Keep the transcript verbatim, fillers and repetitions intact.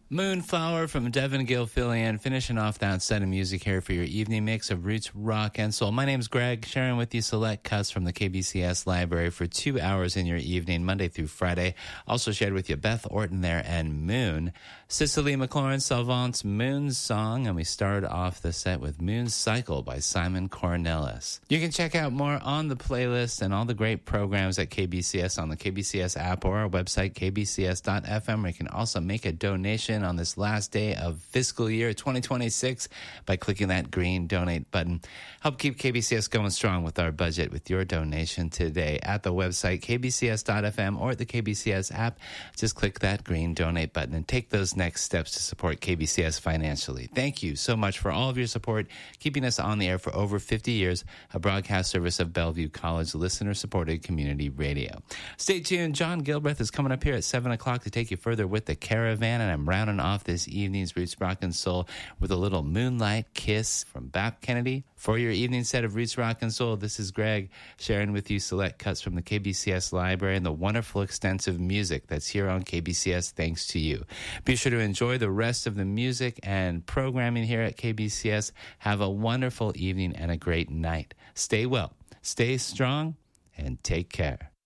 Moonflower from Devin Gilfillian, finishing off that set of music here for your evening mix of roots, rock, and soul. My name's Greg, sharing with you select cuts from the K B C S library for two hours in your evening, Monday through Friday. Also shared with you Beth Orton there and Moon. Cicely McLaurin Salvant's Moon Song, and we started off the set with Moon Cycle by Simon Cornelis. You can check out more on the playlist and all the great programs at K B C S on the K B C S app or our website, k b c s dot f m, where you can also make a donation on this last day of fiscal year twenty twenty-six by clicking that green donate button. Help keep K B C S going strong with our budget with your donation today at the website, k b c s dot f m, or at the K B C S app. Just click that green donate button and take those next steps to support K B C S financially. Thank you so much for all of your support, keeping us on the air for over fifty years, a broadcast service of Bellevue College, listener-supported community radio. Stay tuned. John Gilbreth is coming up here at seven o'clock to take you further with the Caravan, and I'm rounding off this evening's Roots, Rock, and Soul with a little Moonlight Kiss from Bap Kennedy. For your evening set of Roots, Rock, and Soul, this is Greg sharing with you select cuts from the K B C S library and the wonderful extensive music that's here on K B C S thanks to you. Be sure to enjoy the rest of the music and programming here at K B C S. Have a wonderful evening and a great night. Stay well, stay strong, and take care.